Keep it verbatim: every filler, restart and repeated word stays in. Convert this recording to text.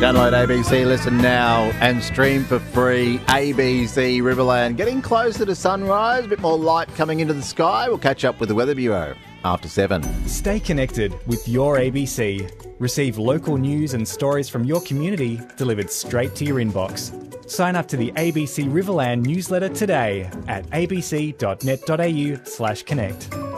Download A B C Listen now and stream for free. A B C Riverland. Getting closer to sunrise, a bit more light coming into the sky. We'll catch up with the Weather Bureau after seven. Stay connected with your A B C. Receive local news and stories from your community delivered straight to your inbox. Sign up to the A B C Riverland newsletter today at abc.net.au slash connect.